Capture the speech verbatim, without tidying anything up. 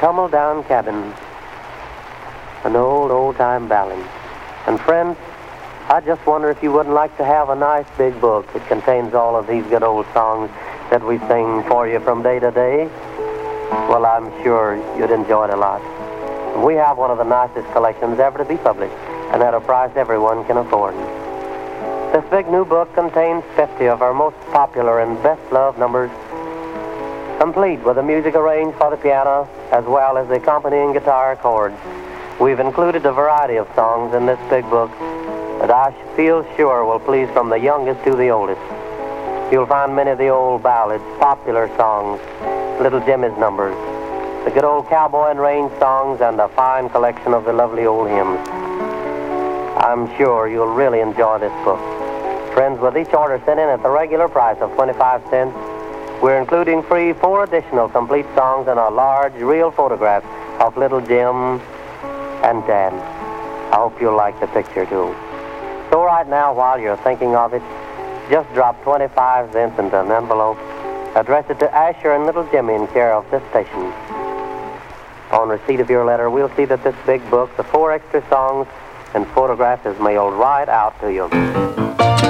Tumble-Down Cabin, an old, old-time ballad. And friends, I just wonder if you wouldn't like to have a nice big book that contains all of these good old songs that we sing for you from day to day. Well, I'm sure you'd enjoy it a lot. We have one of the nicest collections ever to be published, and at a price everyone can afford. This big new book contains fifty of our most popular and best-loved numbers, complete with the music arranged for the piano, as well as the accompanying guitar chords. We've included a variety of songs in this big book that I feel sure will please from the youngest to the oldest. You'll find many of the old ballads, popular songs, Little Jimmy's numbers, the good old cowboy and range songs, and a fine collection of the lovely old hymns. I'm sure you'll really enjoy this book. Friends, with each order sent in at the regular price of twenty-five cents, we're including free four additional complete songs and a large real photograph of Little Jim and Dan. I hope you'll like the picture, too. So right now, while you're thinking of it, just drop twenty-five cents into an envelope, address it to Asher and Little Jimmy in care of this station. On receipt of your letter, we'll see that this big book, the four extra songs and photographs, is mailed right out to you.